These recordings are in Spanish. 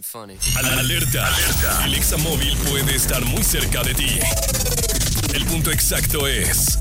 Alerta. El Examóvil puede estar muy cerca de ti. El punto exacto es...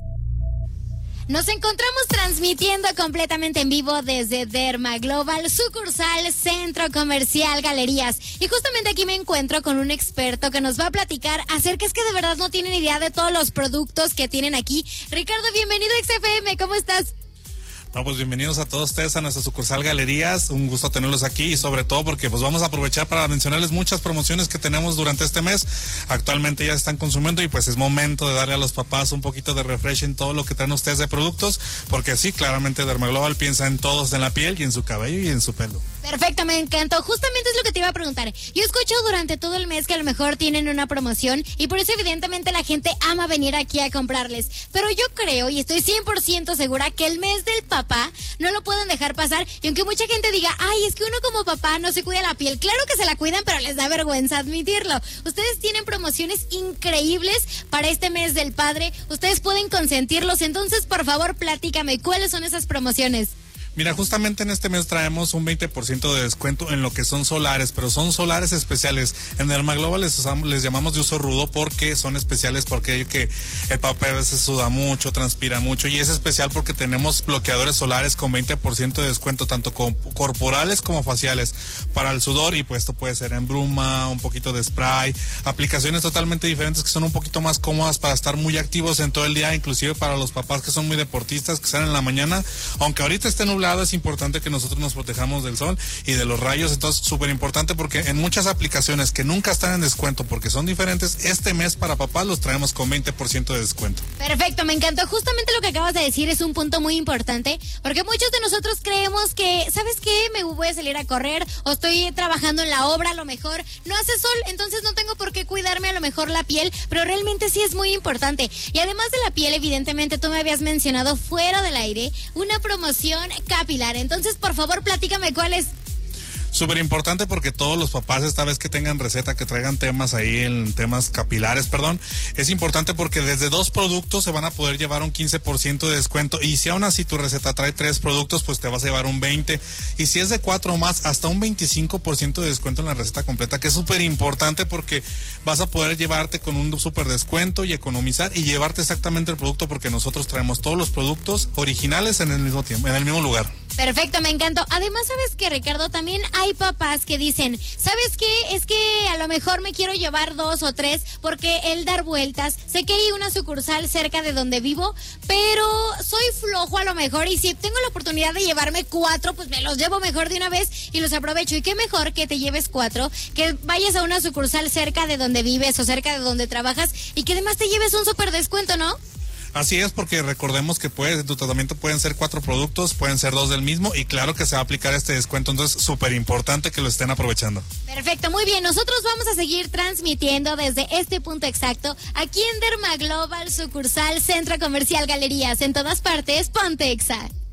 Nos encontramos transmitiendo completamente en vivo desde Dermaglobal, sucursal Centro Comercial Galerías. Y justamente aquí me encuentro con un experto que nos va a platicar acerca, es que de verdad no tienen idea de todos los productos que tienen aquí. Ricardo, bienvenido a XFM, ¿cómo estás? No, pues bienvenidos a todos ustedes a nuestra sucursal Galerías, un gusto tenerlos aquí y sobre todo porque pues vamos a aprovechar para mencionarles muchas promociones que tenemos durante este mes. Actualmente ya están consumiendo y pues es momento de darle a los papás un poquito de refresh en todo lo que traen ustedes de productos, porque sí, claramente Dermaglobal piensa en todos, en la piel y en su cabello y en su pelo. Perfecto, me encantó. Justamente es lo que te iba a preguntar. Yo escucho durante todo el mes que a lo mejor tienen una promoción y por eso evidentemente la gente ama venir aquí a comprarles. Pero yo creo y estoy 100% segura que el mes del papá no lo pueden dejar pasar. Y aunque mucha gente diga, ay, es que uno como papá no se cuida la piel. Claro que se la cuidan, pero les da vergüenza admitirlo. Ustedes tienen promociones increíbles para este mes del padre. Ustedes pueden consentirlos. Entonces, por favor, platícame, ¿cuáles son esas promociones? Mira, justamente en este mes traemos un 20% de descuento en lo que son solares, pero son solares especiales. En Dermaglobal les llamamos de uso rudo porque son especiales porque el papá a veces suda mucho, transpira mucho y es especial porque tenemos bloqueadores solares con 20% de descuento, tanto corporales como faciales para el sudor y pues esto puede ser en bruma, un poquito de spray, aplicaciones totalmente diferentes que son un poquito más cómodas para estar muy activos en todo el día, inclusive para los papás que son muy deportistas, que salen en la mañana, aunque ahorita esté nublado. Es importante que nosotros nos protejamos del sol y de los rayos, entonces súper importante porque en muchas aplicaciones que nunca están en descuento porque son diferentes, este mes para papás los traemos con 20% de descuento. Perfecto, me encantó. Justamente lo que acabas de decir es un punto muy importante porque muchos de nosotros creemos que, ¿sabes qué? Me voy a salir a correr o estoy trabajando en la obra, a lo mejor no hace sol, entonces no tengo por qué cuidarme a lo mejor la piel, pero realmente sí es muy importante. Y además de la piel, evidentemente tú me habías mencionado fuera del aire una promoción capilar. Entonces, por favor, platícame cuál es. Súper importante porque todos los papás esta vez que tengan receta, que traigan temas ahí en temas capilares, es importante porque desde 2 productos se van a poder llevar un 15% de descuento y si aún así tu receta trae 3 productos, pues te vas a llevar un 20% y si es de 4 o más, hasta un 25% de descuento en la receta completa, que es súper importante porque vas a poder llevarte con un súper descuento y economizar y llevarte exactamente el producto porque nosotros traemos todos los productos originales en el mismo tiempo, en el mismo lugar. Perfecto, me encantó. Además, ¿sabes qué, Ricardo? También hay papás que dicen, ¿sabes qué? Es que a lo mejor me quiero llevar 2 o 3 porque el dar vueltas, sé que hay una sucursal cerca de donde vivo, pero soy flojo a lo mejor y si tengo la oportunidad de llevarme 4, pues me los llevo mejor de una vez y los aprovecho. Y qué mejor que te lleves 4, que vayas a una sucursal cerca de donde vives o cerca de donde trabajas y que además te lleves un súper descuento, ¿no? Así es, porque recordemos que en tu tratamiento pueden ser 4 productos, pueden ser 2 del mismo y claro que se va a aplicar este descuento, entonces súper importante que lo estén aprovechando. Perfecto, muy bien, nosotros vamos a seguir transmitiendo desde este punto exacto aquí en Dermaglobal, sucursal Centro Comercial Galerías, en todas partes, ponte Exa.